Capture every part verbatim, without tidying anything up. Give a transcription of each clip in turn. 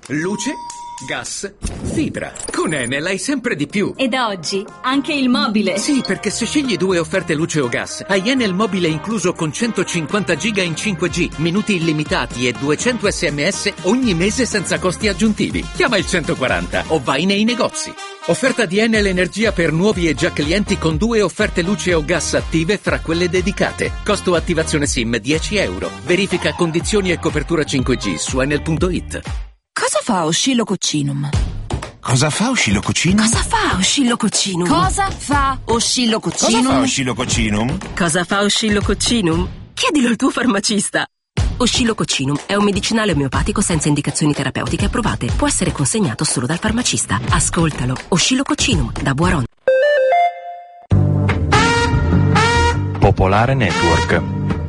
Luce, gas, fibra. Con Enel hai sempre di più. E da oggi anche il mobile. Sì, perché se scegli due offerte luce o gas, hai Enel mobile incluso con centocinquanta giga in cinque G, minuti illimitati e duecento sms ogni mese senza costi aggiuntivi. Chiama il centoquaranta o vai nei negozi. Offerta di Enel Energia per nuovi e già clienti con due offerte luce o gas attive fra quelle dedicate. Costo attivazione SIM dieci euro. Verifica condizioni e copertura cinque G su enel punto it. Cosa fa Oscillococcinum? Cosa fa Oscillococcinum? Cosa fa Oscillococcinum? Cosa fa Oscillococcinum? Cosa fa Oscillococcinum? Cosa fa Oscillococcinum? Chiedilo al tuo farmacista. Oscillococcinum è un medicinale omeopatico senza indicazioni terapeutiche approvate. Può essere consegnato solo dal farmacista. Ascoltalo. Oscillococcinum da Boiron. Popolare Network.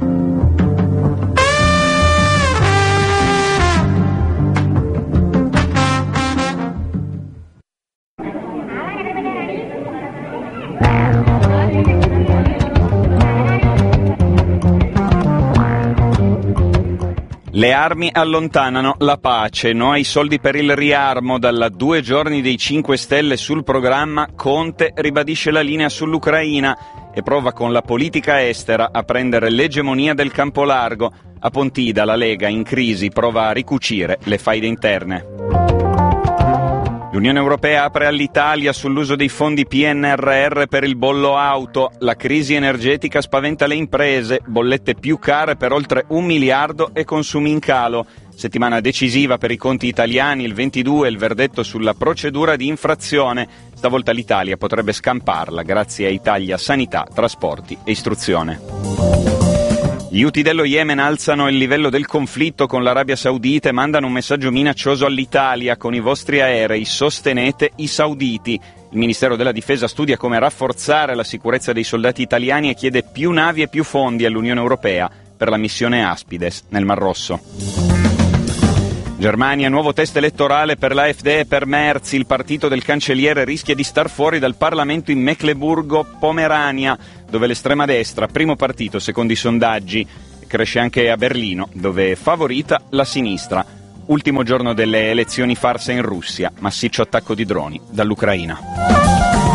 Le armi allontanano la pace, no ai soldi per il riarmo. Dalla due giorni dei cinque Stelle sul programma, Conte ribadisce la linea sull'Ucraina e prova con la politica estera a prendere l'egemonia del campo largo. A Pontida la Lega, in crisi, prova a ricucire le faide interne. L'Unione Europea apre all'Italia sull'uso dei fondi P N R R per il bollo auto. La crisi energetica spaventa le imprese, bollette più care per oltre un miliardo e consumi in calo. Settimana decisiva per i conti italiani, il ventidue il verdetto sulla procedura di infrazione. Stavolta l'Italia potrebbe scamparla grazie ai tagli a sanità, trasporti e istruzione. Gli Houthi dello Yemen alzano il livello del conflitto con l'Arabia Saudita e mandano un messaggio minaccioso all'Italia: con i vostri aerei sostenete i sauditi. Il Ministero della Difesa studia come rafforzare la sicurezza dei soldati italiani e chiede più navi e più fondi all'Unione Europea per la missione Aspides nel Mar Rosso. Germania, nuovo test elettorale per l'A F D e per Merz. Il partito del cancelliere rischia di star fuori dal Parlamento in Mecleburgo-Pomerania, dove l'estrema destra, primo partito secondo i sondaggi, cresce anche a Berlino, dove è favorita la sinistra. Ultimo giorno delle elezioni farse in Russia, massiccio attacco di droni dall'Ucraina.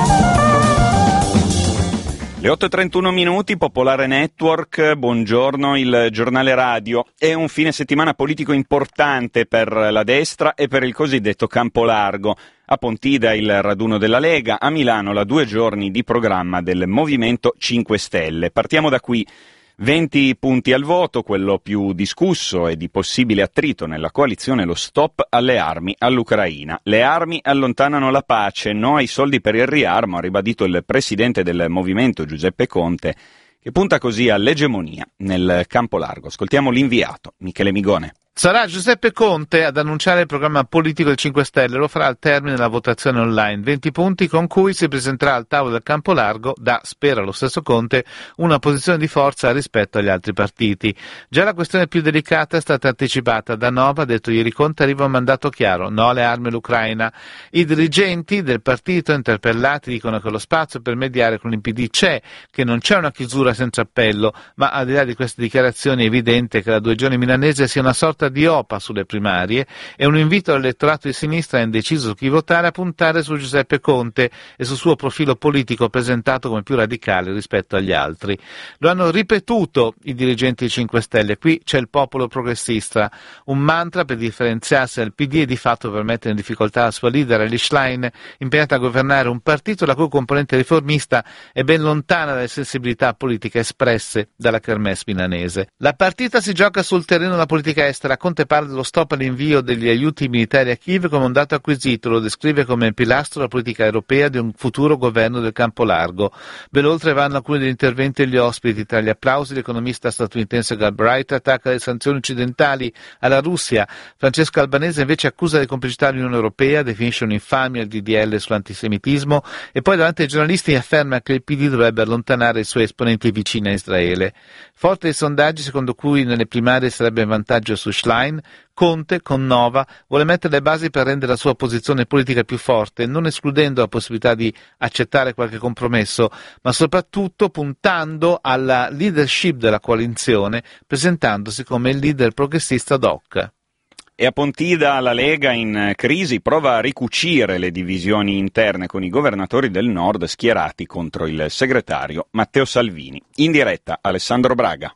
Le otto e trentuno minuti, Popolare Network, buongiorno, il giornale radio. È un fine settimana politico importante per la destra e per il cosiddetto campo largo. A Pontida il raduno della Lega, a Milano la due giorni di programma del Movimento cinque Stelle. Partiamo da qui. venti punti al voto, quello più discusso e di possibile attrito nella coalizione, lo stop alle armi all'Ucraina. Le armi allontanano la pace, no ai soldi per il riarmo, ha ribadito il presidente del movimento Giuseppe Conte, che punta così all'egemonia nel campo largo. Ascoltiamo l'inviato, Michele Migone. Sarà Giuseppe Conte ad annunciare il programma politico del cinque Stelle, lo farà al termine della votazione online. venti punti con cui si presenterà al tavolo del campo largo da, spera lo stesso Conte, una posizione di forza rispetto agli altri partiti. Già la questione più delicata è stata anticipata da Nova, ha detto ieri Conte, arriva un mandato chiaro, no alle armi all'Ucraina. I dirigenti del partito interpellati dicono che lo spazio per mediare con il P D c'è, che non c'è una chiusura senza appello, ma al di là di queste dichiarazioni è evidente che la due giorni milanese sia una sorta di opa sulle primarie e un invito all'elettorato di sinistra indeciso su chi votare a puntare su Giuseppe Conte e sul suo profilo politico presentato come più radicale rispetto agli altri. Lo hanno ripetuto i dirigenti cinque Stelle, qui c'è il popolo progressista, un mantra per differenziarsi dal P D e di fatto per mettere in difficoltà la sua leader Elly Schlein, impegnata a governare un partito la cui componente riformista è ben lontana dalle sensibilità politiche espresse dalla kermesse milanese. La partita si gioca sul terreno della politica estera. Conte parla dello stop all'invio degli aiuti militari a Kiev come un dato acquisito, lo descrive come il pilastro della politica europea di un futuro governo del campo largo. Ben oltre vanno alcuni degli interventi degli ospiti, tra gli applausi l'economista statunitense Galbraith attacca le sanzioni occidentali alla Russia, Francesco Albanese invece accusa le complicità dell'Unione Europea, definisce un'infamia il D D L sull'antisemitismo e poi davanti ai giornalisti afferma che il P D dovrebbe allontanare i suoi esponenti vicini a Israele. Forte dei sondaggi secondo cui nelle primarie sarebbe in vantaggio su Schlein, Conte, con Nova, vuole mettere le basi per rendere la sua posizione politica più forte, non escludendo la possibilità di accettare qualche compromesso, ma soprattutto puntando alla leadership della coalizione, presentandosi come il leader progressista ad hoc. E a Pontida la Lega in crisi prova a ricucire le divisioni interne con i governatori del Nord schierati contro il segretario Matteo Salvini. In diretta Alessandro Braga.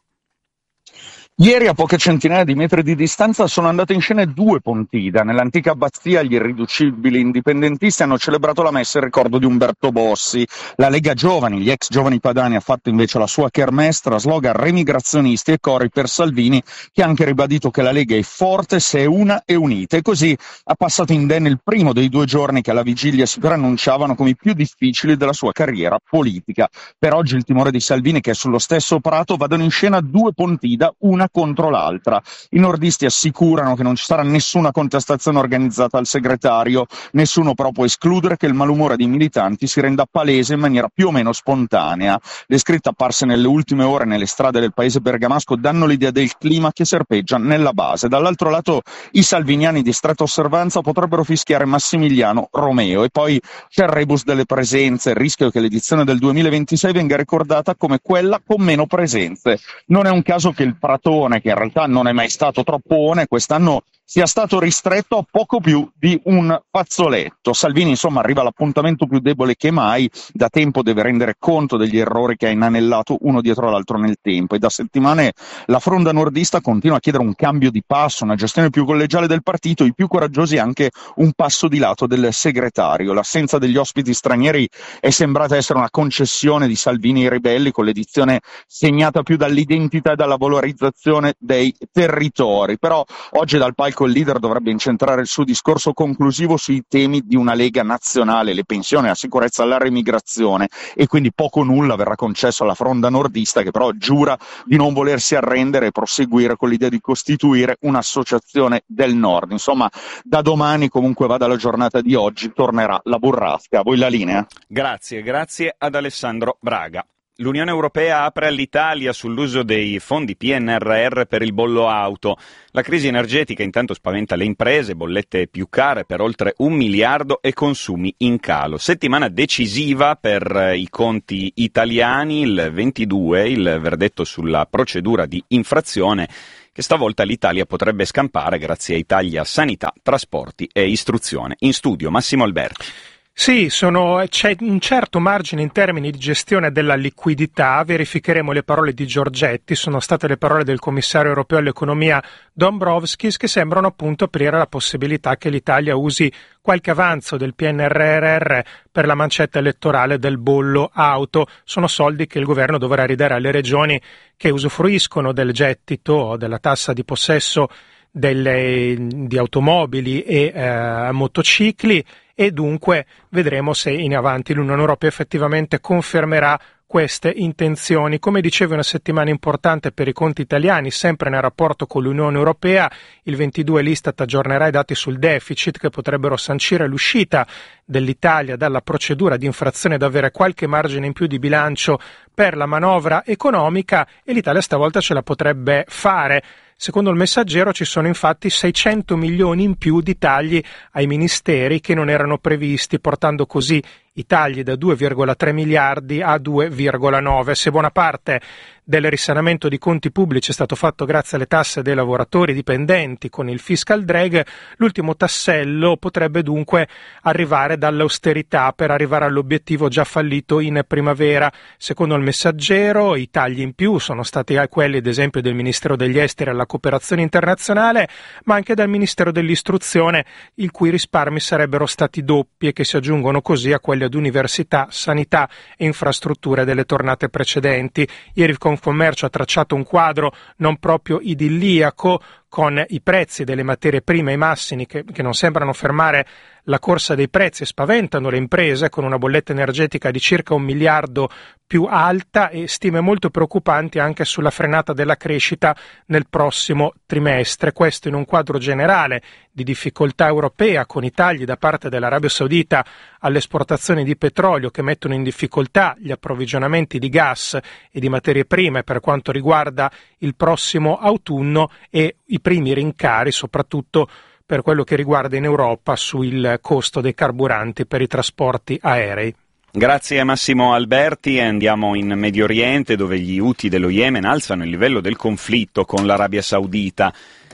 Ieri, a poche centinaia di metri di distanza, sono andate in scena due Pontida. Nell'antica abbazia gli irriducibili indipendentisti hanno celebrato la messa in ricordo di Umberto Bossi. La Lega Giovani, gli ex Giovani Padani, ha fatto invece la sua kermestra, slogan remigrazionisti e cori per Salvini, che ha anche ribadito che la Lega è forte se è una e unita. E così ha passato indenne il primo dei due giorni che alla vigilia si preannunciavano come i più difficili della sua carriera politica. Per oggi il timore di Salvini, che è sullo stesso prato, vadano in scena due Pontida, una contro l'altra. I nordisti assicurano che non ci sarà nessuna contestazione organizzata al segretario, nessuno però può escludere che il malumore dei militanti si renda palese in maniera più o meno spontanea. Le scritte apparse nelle ultime ore nelle strade del paese bergamasco danno l'idea del clima che serpeggia nella base. Dall'altro lato i salviniani di stretta osservanza potrebbero fischiare Massimiliano Romeo, e poi c'è il rebus delle presenze, il rischio che l'edizione del duemilaventisei venga ricordata come quella con meno presenze. Non è un caso che il Pratone, che in realtà non è mai stato troppone, quest'anno sia stato ristretto a poco più di un fazzoletto. Salvini insomma arriva all'appuntamento più debole che mai, da tempo deve rendere conto degli errori che ha inanellato uno dietro l'altro nel tempo, e da settimane la fronda nordista continua a chiedere un cambio di passo, una gestione più collegiale del partito, i più coraggiosi anche un passo di lato del segretario. L'assenza degli ospiti stranieri è sembrata essere una concessione di Salvini ai ribelli, con l'edizione segnata più dall'identità e dalla valorizzazione dei territori. Però oggi dal palco il leader dovrebbe incentrare il suo discorso conclusivo sui temi di una Lega nazionale, le pensioni, la sicurezza, la remigrazione, e quindi poco o nulla verrà concesso alla fronda nordista, che però giura di non volersi arrendere e proseguire con l'idea di costituire un'associazione del Nord. Insomma, da domani, comunque vada la giornata di oggi, tornerà la burrasca. A voi la linea. Grazie, grazie ad Alessandro Braga. L'Unione Europea apre all'Italia sull'uso dei fondi P N R R per il bollo auto. La crisi energetica intanto spaventa le imprese, bollette più care per oltre un miliardo e consumi in calo. Settimana decisiva per i conti italiani, il ventidue, il verdetto sulla procedura di infrazione che stavolta l'Italia potrebbe scampare grazie ai tagli a sanità, trasporti e istruzione. In studio Massimo Alberti. Sì, sono, c'è un certo margine in termini di gestione della liquidità. Verificheremo le parole di Giorgetti, sono state le parole del commissario europeo all'economia Dombrovskis, che sembrano appunto aprire la possibilità che l'Italia usi qualche avanzo del P N R R per la mancetta elettorale del bollo auto. Sono soldi che il governo dovrà ridare alle regioni che usufruiscono del gettito o della tassa di possesso delle, di automobili e eh, motocicli, e dunque vedremo se in avanti l'Unione Europea effettivamente confermerà queste intenzioni. Come dicevo, è una settimana importante per i conti italiani, sempre nel rapporto con l'Unione Europea. Il ventidue l'Istat aggiornerà i dati sul deficit, che potrebbero sancire l'uscita dell'Italia dalla procedura di infrazione ed avere qualche margine in più di bilancio per la manovra economica, e l'Italia stavolta ce la potrebbe fare. Secondo il Messaggero ci sono infatti seicento milioni in più di tagli ai ministeri che non erano previsti, portando così i tagli da due virgola tre miliardi a due virgola nove. Se buona parte del risanamento di conti pubblici è stato fatto grazie alle tasse dei lavoratori dipendenti con il fiscal drag, l'ultimo tassello potrebbe dunque arrivare dall'austerità per arrivare all'obiettivo già fallito in primavera. Secondo il Messaggero i tagli in più sono stati quelli ad esempio del Ministero degli Esteri alla cooperazione internazionale, ma anche dal Ministero dell'Istruzione, il cui risparmi sarebbero stati doppi e che si aggiungono così a quelli ad università, sanità e infrastrutture delle tornate precedenti. Ieri il Confcommercio ha tracciato un quadro non proprio idilliaco, con i prezzi delle materie prime ai massimi che, che non sembrano fermare la corsa dei prezzi e spaventano le imprese, con una bolletta energetica di circa un miliardo più alta e stime molto preoccupanti anche sulla frenata della crescita nel prossimo trimestre. Questo in un quadro generale di difficoltà europea, con i tagli da parte dell'Arabia Saudita alle esportazioni di petrolio che mettono in difficoltà gli approvvigionamenti di gas e di materie prime per quanto riguarda il prossimo autunno, e i primi rincari soprattutto per quello che riguarda in Europa sul costo dei carburanti per i trasporti aerei. Grazie a Massimo Alberti, e andiamo in Medio Oriente, dove gli Houthi dello Yemen alzano il livello del conflitto con l'Arabia Saudita.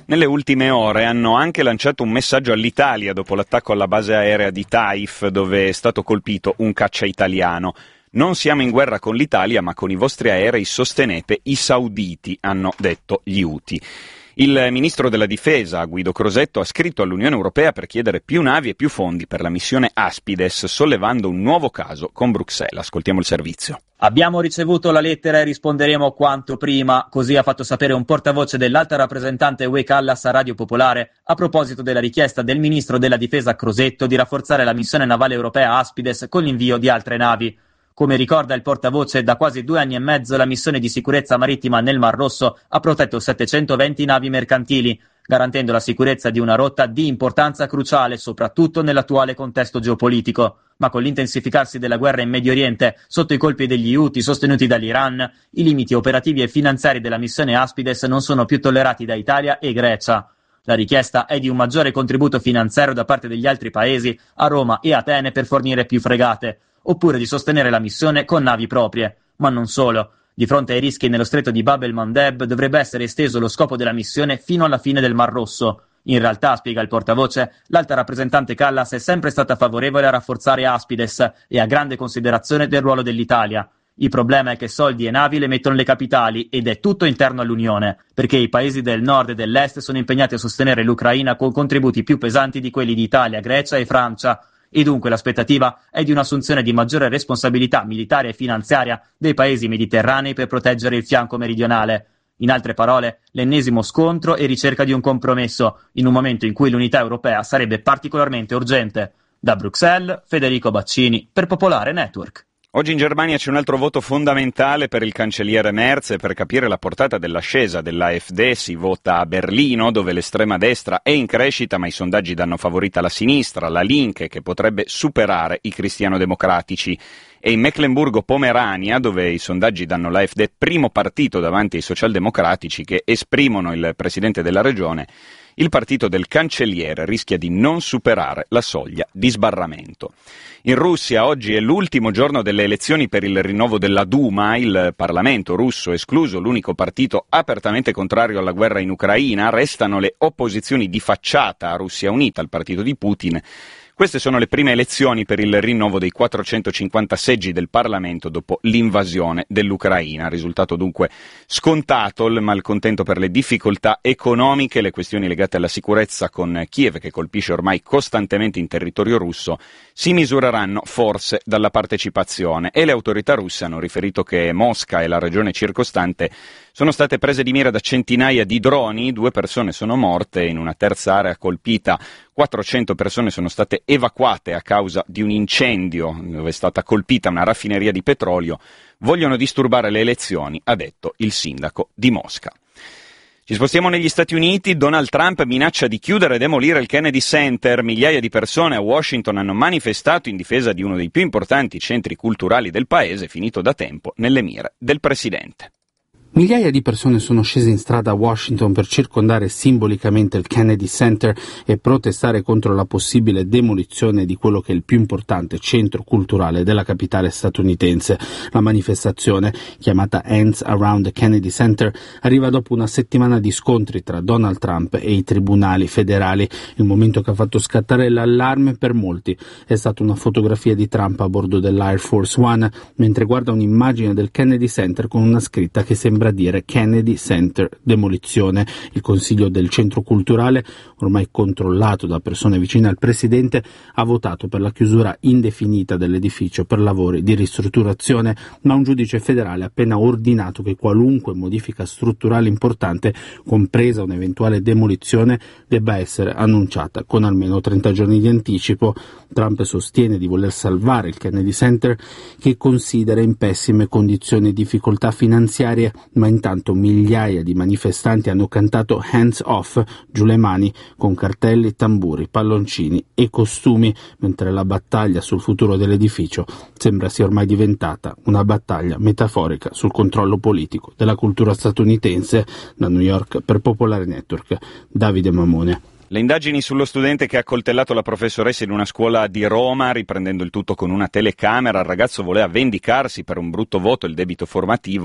nelle ultime ore hanno anche lanciato un messaggio all'Italia dopo l'attacco alla base aerea di Taif, dove è stato colpito un caccia italiano. Non siamo in guerra con l'Italia, ma con i vostri aerei sostenete i sauditi, hanno detto gli Houthi. Il ministro della difesa, Guido Crosetto, ha scritto all'Unione Europea per chiedere più navi e più fondi per la missione Aspides, sollevando un nuovo caso con Bruxelles. Ascoltiamo il servizio. Abbiamo ricevuto la lettera e risponderemo quanto prima, così ha fatto sapere un portavoce dell'alta rappresentante U E Callas a Radio Popolare a proposito della richiesta del ministro della difesa Crosetto di rafforzare la missione navale europea Aspides con l'invio di altre navi. Come ricorda il portavoce, da quasi due anni e mezzo la missione di sicurezza marittima nel Mar Rosso ha protetto settecentoventi navi mercantili, garantendo la sicurezza di una rotta di importanza cruciale, soprattutto nell'attuale contesto geopolitico. Ma con l'intensificarsi della guerra in Medio Oriente, sotto i colpi degli Houthi sostenuti dall'Iran, i limiti operativi e finanziari della missione Aspides non sono più tollerati da Italia e Grecia. La richiesta è di un maggiore contributo finanziario da parte degli altri paesi, a Roma e Atene, per fornire più fregate, oppure di sostenere la missione con navi proprie. Ma non solo. Di fronte ai rischi nello stretto di Bab el-Mandeb dovrebbe essere esteso lo scopo della missione fino alla fine del Mar Rosso. In realtà, spiega il portavoce, l'alta rappresentante Callas è sempre stata favorevole a rafforzare Aspides e ha grande considerazione del ruolo dell'Italia. Il problema è che soldi e navi le mettono le capitali ed è tutto interno all'Unione, perché i paesi del nord e dell'est sono impegnati a sostenere l'Ucraina con contributi più pesanti di quelli di Italia, Grecia e Francia. E dunque l'aspettativa è di un'assunzione di maggiore responsabilità militare e finanziaria dei paesi mediterranei per proteggere il fianco meridionale. In altre parole, l'ennesimo scontro e ricerca di un compromesso, in un momento in cui l'unità europea sarebbe particolarmente urgente. Da Bruxelles, Federico Baccini, per Popolare Network. Oggi in Germania c'è un altro voto fondamentale per il cancelliere Merz e per capire la portata dell'ascesa dell'AfD si vota a Berlino, dove l'estrema destra è in crescita ma i sondaggi danno favorita la sinistra, la Linke, che potrebbe superare i cristiano-democratici. E in Mecklenburgo-Pomerania, dove i sondaggi danno l'AfD primo partito davanti ai socialdemocratici che esprimono il presidente della regione, il partito del cancelliere rischia di non superare la soglia di sbarramento. In Russia oggi è l'ultimo giorno delle elezioni per il rinnovo della Duma, il Parlamento russo, escluso l'unico partito apertamente contrario alla guerra in Ucraina. Restano le opposizioni di facciata a Russia Unita, il partito di Putin. Queste sono le prime elezioni per il rinnovo dei quattrocentocinquanta seggi del Parlamento dopo l'invasione dell'Ucraina. Risultato dunque scontato, il malcontento per le difficoltà economiche, le questioni legate alla sicurezza con Kiev, che colpisce ormai costantemente in territorio russo, si misureranno forse dalla partecipazione. E le autorità russe hanno riferito che Mosca e la regione circostante sono state prese di mira da centinaia di droni, due persone sono morte, in una terza area colpita quattrocento persone sono state evacuate a causa di un incendio dove è stata colpita una raffineria di petrolio. Vogliono disturbare le elezioni, ha detto il sindaco di Mosca. Ci spostiamo negli Stati Uniti. Donald Trump minaccia di chiudere e demolire il Kennedy Center. Migliaia di persone a Washington hanno manifestato in difesa di uno dei più importanti centri culturali del paese, finito da tempo nelle mire del presidente. Migliaia di persone sono scese in strada a Washington per circondare simbolicamente il Kennedy Center e protestare contro la possibile demolizione di quello che è il più importante centro culturale della capitale statunitense. La manifestazione, chiamata Hands Around the Kennedy Center, arriva dopo una settimana di scontri tra Donald Trump e i tribunali federali. Il momento che ha fatto scattare l'allarme per molti è stata una fotografia di Trump a bordo dell'Air Force One mentre guarda un'immagine del Kennedy Center con una scritta che sembra a dire Kennedy Center demolizione. Il consiglio del centro culturale, ormai controllato da persone vicine al presidente, ha votato per la chiusura indefinita dell'edificio per lavori di ristrutturazione, ma un giudice federale ha appena ordinato che qualunque modifica strutturale importante, compresa un'eventuale demolizione, debba essere annunciata con almeno trenta giorni di anticipo. Trump sostiene di voler salvare il Kennedy Center, che considera in pessime condizioni di difficoltà finanziarie, ma intanto migliaia di manifestanti hanno cantato hands off, giù le mani, con cartelli, tamburi, palloncini e costumi, mentre la battaglia sul futuro dell'edificio sembra sia ormai diventata una battaglia metaforica sul controllo politico della cultura statunitense. Da New York per Popolare Network, Davide Mamone. Le indagini sullo studente che ha accoltellato la professoressa in una scuola di Roma, riprendendo il tutto con una telecamera. Il ragazzo voleva vendicarsi per un brutto voto, il debito formativo,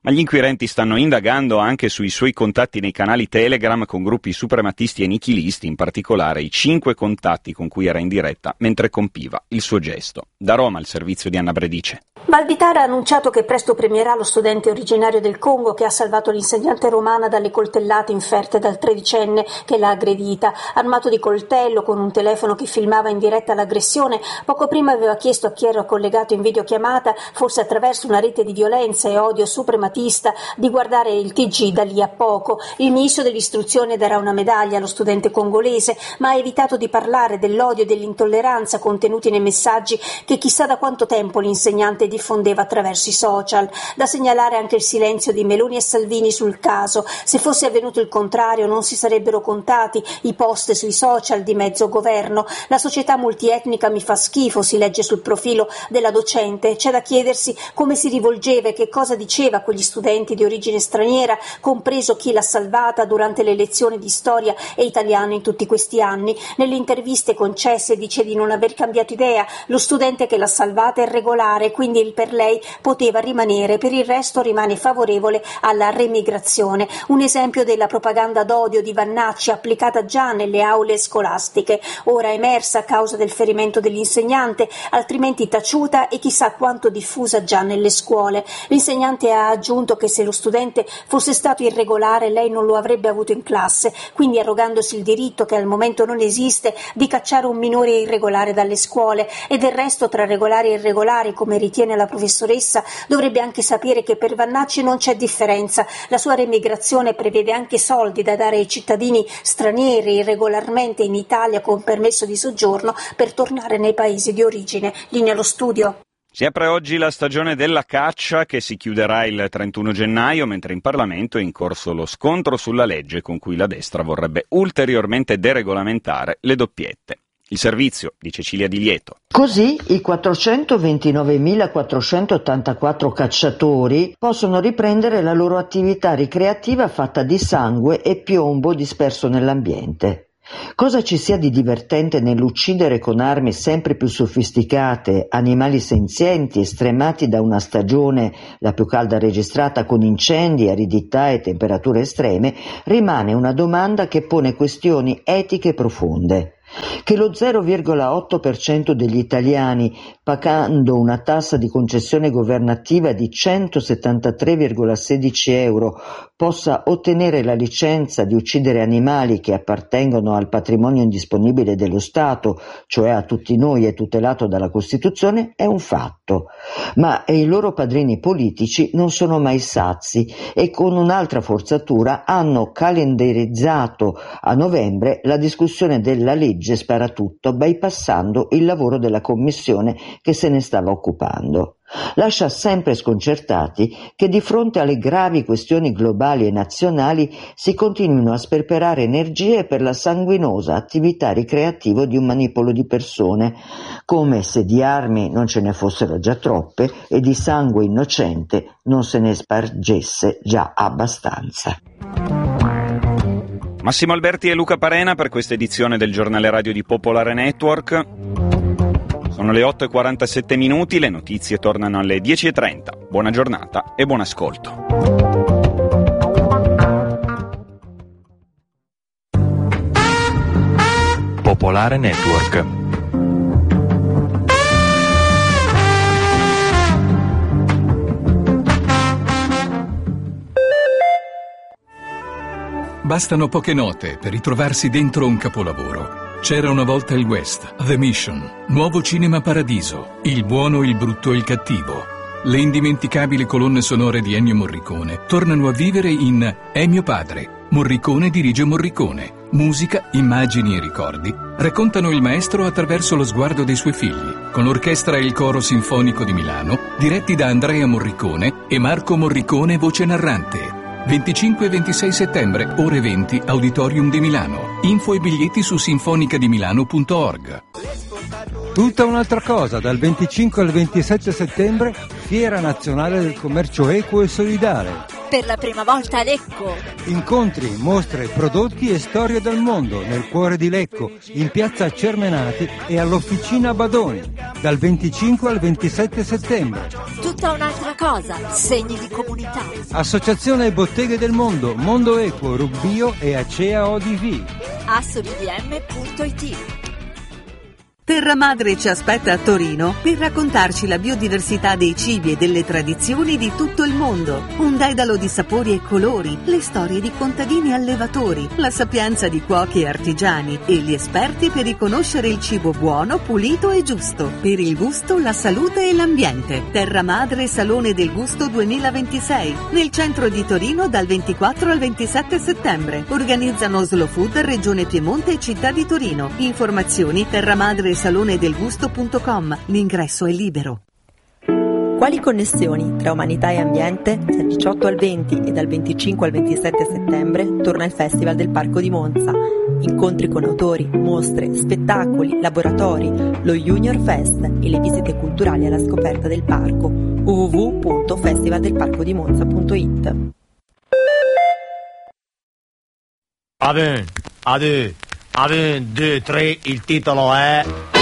Ma gli inquirenti stanno indagando anche sui suoi contatti nei canali Telegram con gruppi suprematisti e nichilisti, in particolare i cinque contatti con cui era in diretta mentre compiva il suo gesto. Da Roma il servizio di Anna Bredice. Valditara ha annunciato che presto premierà lo studente originario del Congo che ha salvato l'insegnante romana dalle coltellate inferte dal tredicenne che l'ha aggredita. Armato di coltello, con un telefono che filmava in diretta l'aggressione, poco prima aveva chiesto a chi era collegato in videochiamata, forse attraverso una rete di violenza e odio suprematista, di guardare il T G da lì a poco. Il ministro dell'istruzione darà una medaglia allo studente congolese, ma ha evitato di parlare dell'odio e dell'intolleranza contenuti nei messaggi che chissà da quanto tempo l'insegnante diffondeva attraverso i social. Da segnalare anche il silenzio di Meloni e Salvini sul caso. Se fosse avvenuto il contrario non si sarebbero contati i post sui social di mezzo governo. La società multietnica mi fa schifo, si legge sul profilo della docente. C'è da chiedersi come si rivolgeva e che cosa diceva a quegli studenti di origine straniera, compreso chi l'ha salvata durante le lezioni di storia e italiano in tutti questi anni. Nelle interviste concesse dice di non aver cambiato idea, lo studente che l'ha salvata è regolare, quindi per lei poteva rimanere, per il resto rimane favorevole alla remigrazione. Un esempio della propaganda d'odio di Vannacci applicata già nelle aule scolastiche, ora emersa a causa del ferimento dell'insegnante, altrimenti taciuta e chissà quanto diffusa già nelle scuole. L'insegnante ha aggiunto che se lo studente fosse stato irregolare lei non lo avrebbe avuto in classe, quindi arrogandosi il diritto, che al momento non esiste, di cacciare un minore irregolare dalle scuole. E del resto, tra regolari e irregolari, come ritiene la professoressa, dovrebbe anche sapere che per Vannacci non c'è differenza. La sua remigrazione prevede anche soldi da dare ai cittadini stranieri irregolarmente in Italia con permesso di soggiorno per tornare nei paesi di origine. Linea allo studio. Si apre oggi la stagione della caccia, che si chiuderà il trentuno gennaio, mentre in Parlamento è in corso lo scontro sulla legge con cui la destra vorrebbe ulteriormente deregolamentare le doppiette. Il servizio di Cecilia Di Lieto. Così i quattrocentoventinovemilaquattrocentottantaquattro cacciatori possono riprendere la loro attività ricreativa fatta di sangue e piombo disperso nell'ambiente. Cosa ci sia di divertente nell'uccidere con armi sempre più sofisticate animali senzienti estremati da una stagione, la più calda registrata, con incendi, aridità e temperature estreme, rimane una domanda che pone questioni etiche profonde. Che lo zero virgola otto per cento degli italiani, pagando una tassa di concessione governativa di centosettantatré virgola sedici euro, possa ottenere la licenza di uccidere animali che appartengono al patrimonio indisponibile dello Stato, cioè a tutti noi e tutelato dalla Costituzione, è un fatto. Ma i loro padrini politici non sono mai sazi e con un'altra forzatura hanno calendarizzato a novembre la discussione della legge Sparatutto, bypassando il lavoro della commissione che se ne stava occupando. Lascia sempre sconcertati che di fronte alle gravi questioni globali e nazionali si continuino a sperperare energie per la sanguinosa attività ricreativa di un manipolo di persone, come se di armi non ce ne fossero già troppe e di sangue innocente non se ne spargesse già abbastanza. Massimo Alberti e Luca Parena per questa edizione del giornale radio di Popolare Network. Sono le otto e quarantasette minuti, le notizie tornano alle dieci e trenta. Buona giornata e buon ascolto. Popolare Network. Bastano poche note per ritrovarsi dentro un capolavoro. C'era una volta il West, The Mission, Nuovo Cinema Paradiso, Il buono, il brutto e il cattivo. Le indimenticabili colonne sonore di Ennio Morricone tornano a vivere in È mio padre. Morricone dirige Morricone. Musica, immagini e ricordi raccontano il maestro attraverso lo sguardo dei suoi figli, con l'orchestra e il coro sinfonico di Milano, diretti da Andrea Morricone e Marco Morricone voce narrante. venticinque e ventisei settembre, ore venti, Auditorium di Milano. Info e biglietti su sinfonicadimilano punto org. Tutta un'altra cosa, dal venticinque al ventisette settembre, Fiera Nazionale del Commercio Equo e Solidale. Per la prima volta a Lecco. Incontri, mostre, prodotti e storie del mondo nel cuore di Lecco, in piazza Cermenati e all'Officina Badoni, dal venticinque al ventisette settembre. Tutti Tutta un'altra cosa, segni di comunità. Associazione Botteghe del Mondo, Mondo Equo, Rubbio e Acea O D V. asso b d m punto i t. Terra Madre ci aspetta a Torino per raccontarci la biodiversità dei cibi e delle tradizioni di tutto il mondo. Un dedalo di sapori e colori, le storie di contadini e allevatori, la sapienza di cuochi e artigiani e gli esperti per riconoscere il cibo buono, pulito e giusto. Per il gusto, la salute e l'ambiente. Terra Madre Salone del Gusto duemilaventisei, nel centro di Torino dal ventiquattro al ventisette settembre. Organizzano Slow Food, Regione Piemonte e Città di Torino. Informazioni terramadre salone del gusto punto com. L'ingresso è libero. Quali connessioni tra umanità e ambiente? Dal diciotto al venti e dal venticinque al ventisette settembre torna il Festival del Parco di Monza. Incontri con autori, mostre, spettacoli, laboratori, lo Junior Fest e le visite culturali alla scoperta del parco. w w w punto festival del parco di monza punto i t. Ave, ade, ave, due, tre, il titolo è...